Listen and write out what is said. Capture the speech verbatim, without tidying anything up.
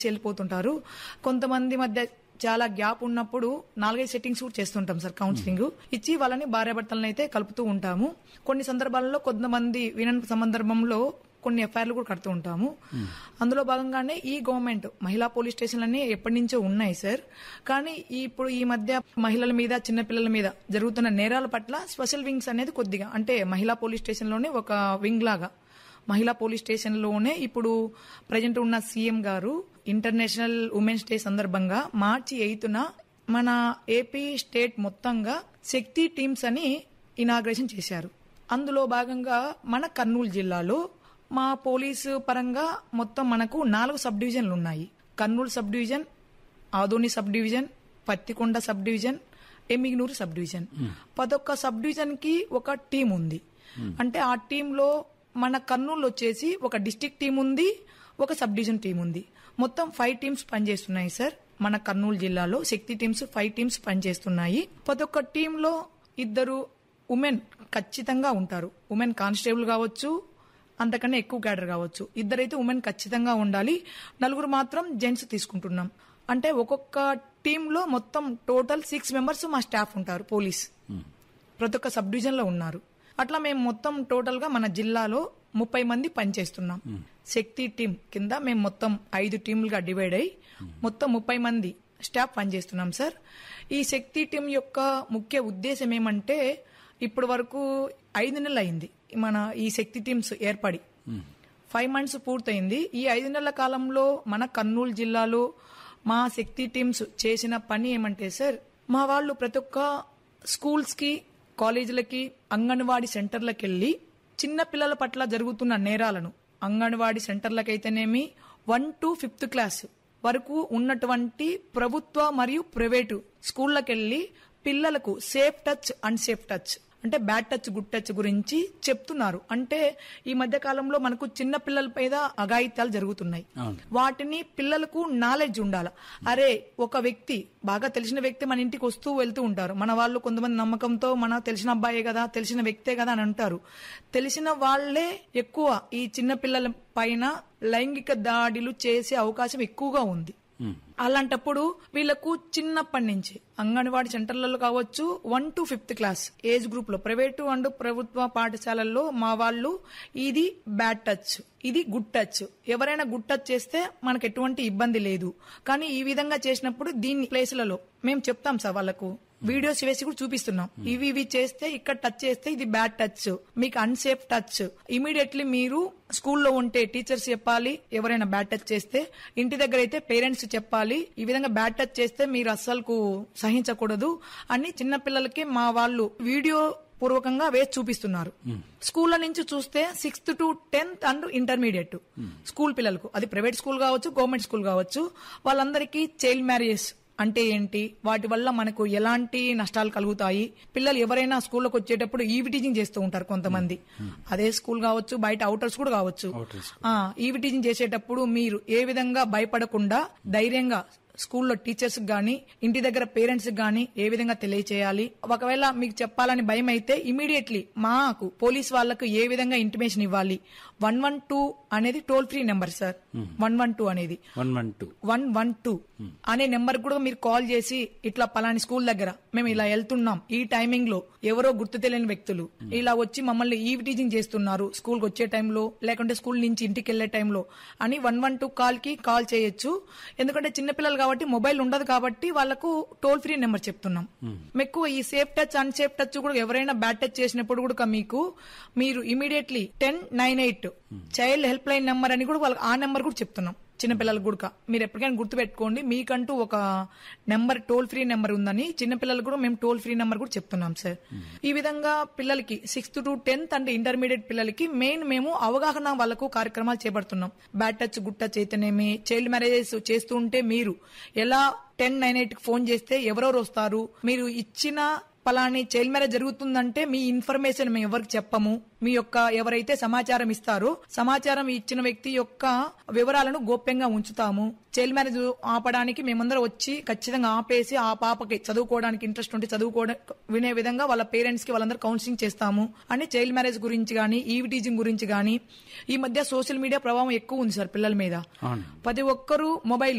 వెళ్ళిపోతుంటారు. కొంతమంది మధ్య చాలా గ్యాప్ ఉన్నప్పుడు నాలుగైదు సెట్టింగ్స్ కూడా చేస్తుంటాం సార్. కౌన్సిలింగ్ ఇచ్చి వాళ్ళని భార్యాభర్తలను అయితే కలుపుతూ ఉంటాము. కొన్ని సందర్భాలలో కొంతమంది వినని సందర్భంలో కొన్ని ఎఫ్ఐఆర్లు కూడా కడుతూ ఉంటాము. అందులో భాగంగానే ఈ గవర్నమెంట్ మహిళా పోలీస్ స్టేషన్లన్నీ ఎప్పటి నుంచో ఉన్నాయి సార్. కానీ ఇప్పుడు ఈ మధ్య మహిళల మీద చిన్నపిల్లల మీద జరుగుతున్న నేరాల పట్ల స్పెషల్ వింగ్స్ అనేది కొద్దిగా అంటే మహిళా పోలీస్ స్టేషన్ లోనే ఒక వింగ్ లాగా మహిళా పోలీస్ స్టేషన్ లోనే ఇప్పుడు ప్రజెంట్ ఉన్న సీఎం గారు ఇంటర్నేషనల్ ఉమెన్స్ డే సందర్భంగా మార్చి ఎయిత్న మన ఏపీ స్టేట్ మొత్తంగా శక్తి టీమ్స్ అని ఇనాగ్రేషన్ చేశారు. అందులో భాగంగా మన కర్నూలు జిల్లాలో మా పోలీసు పరంగా మొత్తం మనకు నాలుగు సబ్ డివిజన్లు ఉన్నాయి. Kurnool sub division, Adoni sub division, Pattikonda sub division, Emmiganur sub division. పదొక్క sub division కి ఒక టీం ఉంది. అంటే ఆ టీంలో మన కర్నూలు వచ్చేసి ఒక డిస్టిక్ టీం ఉంది, ఒక సబ్ డివిజన్ టీం ఉంది. మొత్తం ఫైవ్ టీమ్స్ పనిచేస్తున్నాయి సార్. మన కర్నూలు జిల్లాలో శక్తి టీమ్స్ ఫైవ్ టీమ్స్ పనిచేస్తున్నాయి. ప్రతి ఒక్క టీంలో ఇద్దరు ఉమెన్ ఖచ్చితంగా ఉంటారు. ఉమెన్ కానిస్టేబుల్ కావచ్చు, అంతకన్నా ఎక్కువ క్యాడర్ కావచ్చు. ఇద్దరైతే ఉమెన్ ఖచ్చితంగా ఉండాలి. నలుగురు మాత్రం జెంట్స్ తీసుకుంటున్నాం. అంటే ఒక్కొక్క టీంలో మొత్తం టోటల్ సిక్స్ మెంబర్స్ మా స్టాఫ్ ఉంటారు. పోలీస్ ప్రతి ఒక్క సబ్ డివిజన్ లో ఉన్నారు. అట్లా మేము మొత్తం టోటల్ గా మన జిల్లాలో ముప్పై మంది పనిచేస్తున్నాం. శక్తి టీం కింద మేము మొత్తం ఐదు టీంలుగా డివైడ్ అయ్యి మొత్తం ముప్పై మంది స్టాఫ్ పనిచేస్తున్నాం సార్. ఈ శక్తి టీం యొక్క ముఖ్య ఉద్దేశం ఏమంటే ఇప్పటి వరకు ఐదు నెలలు అయింది మన ఈ శక్తి టీమ్స్ ఏర్పడి. ఫైవ్ మంత్స్ పూర్తయింది. ఈ ఐదు నెలల కాలంలో మన కర్నూలు జిల్లాలో మా శక్తి టీమ్స్ చేసిన పని ఏమంటే సార్, మా వాళ్ళు ప్రతి ఒక్క స్కూల్స్ కి, కాలేజీలకి, అంగన్వాడీ సెంటర్లకు వెళ్లి చిన్న పిల్లల పట్ల జరుగుతున్న నేరాలను anganwadi సెంటర్లకైతేనేమి one to fifth class వరకు ఉన్నటువంటి ప్రభుత్వ మరియు ప్రైవేటు స్కూళ్లకెళ్లి పిల్లలకు సేఫ్ టచ్, అన్సేఫ్ టచ్ అంటే బ్యాడ్ టచ్, గుడ్ టచ్ గురించి చెప్తున్నారు. అంటే ఈ మధ్య కాలంలో మనకు చిన్న పిల్లల మీద అఘాయిత్యాలు జరుగుతున్నాయి. వాటిని పిల్లలకు నాలెడ్జ్ ఉండాల. అరే ఒక వ్యక్తి బాగా తెలిసిన వ్యక్తి మన ఇంటికి వస్తూ వెళ్తూ ఉంటారు. మన వాళ్ళు కొంతమంది నమ్మకంతో మన తెలిసిన అబ్బాయే కదా, తెలిసిన వ్యక్తే కదా అని అంటారు. తెలిసిన వాళ్లే ఎక్కువ ఈ చిన్న పిల్లల పైన లైంగిక దాడులు చేసే అవకాశం ఎక్కువగా ఉంది. అలాంటప్పుడు వీళ్లకు చిన్నప్పటి నుంచి అంగన్వాడీ సెంటర్లలో కావచ్చు, one to fifth class age group లో ప్రైవేటు అండ్ ప్రభుత్వ పాఠశాలల్లో మా వాళ్ళు ఇది బ్యాడ్ టచ్, ఇది గుడ్ టచ్, ఎవరైనా గుడ్ టచ్ చేస్తే మనకు ఎటువంటి ఇబ్బంది లేదు. కానీ ఈ విధంగా చేసినప్పుడు దీన్ని ప్లేసులలో మేము చెప్తాం సార్ వాళ్ళకు, వీడియోస్ వేసి కూడా చూపిస్తున్నాం. ఇవి ఇవి చేస్తే ఇక్కడ టచ్ చేస్తే ఇది బ్యాడ్ టచ్, మీకు అన్సేఫ్ టచ్. ఇమీడియట్లీ మీరు స్కూల్లో ఉంటే టీచర్స్ చెప్పాలి, ఎవరైనా బ్యాడ్ టచ్ చేస్తే. ఇంటి దగ్గర అయితే పేరెంట్స్ చెప్పాలి, ఈ విధంగా బ్యాడ్ టచ్ చేస్తే మీరు అస్సలు సహించకూడదు అని చిన్న పిల్లలకి మా వాళ్ళు వీడియో పూర్వకంగా వేసి చూపిస్తున్నారు. స్కూళ్ల నుంచి చూస్తే sixth to tenth and intermediate school పిల్లలకు, అది ప్రైవేట్ స్కూల్ కావచ్చు, గవర్నమెంట్ స్కూల్ కావచ్చు, వాళ్ళందరికీ చైల్డ్ మ్యారేజెస్ అంటే ఏంటి, వాటి వల్ల మనకు ఎలాంటి నష్టాలు కలుగుతాయి, పిల్లలు ఎవరైనా స్కూల్లోకి వచ్చేటప్పుడు ఈవి టీచింగ్ చేస్తూ ఉంటారు కొంతమంది. అదే స్కూల్ కావచ్చు, బయట అవుటర్స్ కూడా కావచ్చు. ఈవి టీచింగ్ చేసేటప్పుడు మీరు ఏ విధంగా భయపడకుండా ధైర్యంగా స్కూల్లో టీచర్స్ గానీ, ఇంటి దగ్గర పేరెంట్స్ గానీ ఏ విధంగా తెలియచేయాలి. ఒకవేళ మీకు చెప్పాలని భయం అయితే ఇమీడియట్లీ మాకు పోలీస్ వాళ్లకు ఏ విధంగా ఇంటిమేషన్ ఇవ్వాలి. వన్ వన్ టూ అనేది toll free number sir. One one two అనేది one one two one one two అనే నెంబర్ కూడా మీరు కాల్ చేసి ఇట్లా పలాని స్కూల్ దగ్గర మేము ఇలా వెళ్తున్నాం, ఈ టైమింగ్ లో ఎవరో గుర్తు తెలియని వ్యక్తులు ఇలా వచ్చి మమ్మల్ని ఈవి టీచింగ్ చేస్తున్నారు స్కూల్ కి వచ్చే టైంలో, లేకుంటే స్కూల్ నుంచి ఇంటికి వెళ్లే టైంలో అని వన్ వన్ టూ కాల్ కి కాల్ చేయొచ్చు. ఎందుకంటే చిన్నపిల్లలు కాబట్టి మొబైల్ ఉండదు కాబట్టి వాళ్ళకు టోల్ ఫ్రీ నెంబర్ చెప్తున్నాం. మీకు ఈ సేఫ్ టచ్, అన్సేఫ్ టచ్ కూడా ఎవరైనా బ్యాడ్ టచ్ చేసినప్పుడు కూడా మీకు మీరు immediately ten nine eight child help line number అని కూడా వాళ్ళకి ఆ నెంబర్ కూడా చెప్తున్నాం. చిన్నపిల్లలకు కూడా మీరు ఎప్పటికైనా గుర్తు పెట్టుకోండి, మీకంటూ ఒక నెంబర్ టోల్ ఫ్రీ నెంబర్ ఉందని చిన్నపిల్లలకు కూడా మేము టోల్ ఫ్రీ నెంబర్ కూడా చెప్తున్నాం సార్. ఈ విధంగా పిల్లలకి sixth to tenth and intermediate పిల్లలకి మెయిన్ మేము అవగాహన వాళ్ళకు కార్యక్రమాలు చేపడుతున్నాం. బ్యాడ్ టచ్, గుడ్ టచ్ అయితేనేమి, చైల్డ్ మ్యారేజెస్ చేస్తూ ఉంటే మీరు ఎలా టెన్ నైన్ ఎయిట్ కి ఫోన్ చేస్తే ఎవరెవరు వస్తారు, మీరు ఇచ్చిన పలాని చైల్డ్ మ్యారేజ్ జరుగుతుందంటే మీ ఇన్ఫర్మేషన్ మేము ఎవరికి చెప్పము. మీ యొక్క ఎవరైతే సమాచారం ఇస్తారో సమాచారం ఇచ్చిన వ్యక్తి యొక్క వివరాలను గోప్యంగా ఉంచుతాము. చైల్డ్ మ్యారేజ్ ఆపడానికి మేమందరం వచ్చి ఖచ్చితంగా ఆపేసి ఆ పాపకి చదువుకోవడానికి ఇంట్రెస్ట్ ఉంటే చదువుకోవడం వినే విధంగా వాళ్ళ పేరెంట్స్ కి వాళ్ళందరూ కౌన్సిలింగ్ చేస్తాము అని చైల్డ్ మ్యారేజ్ గురించి గానీ ఈవ్ టీజింగ్ గురించి గానీ. ఈ మధ్య సోషల్ మీడియా ప్రభావం ఎక్కువ ఉంది సార్ పిల్లల మీద. ప్రతి ఒక్కరూ మొబైల్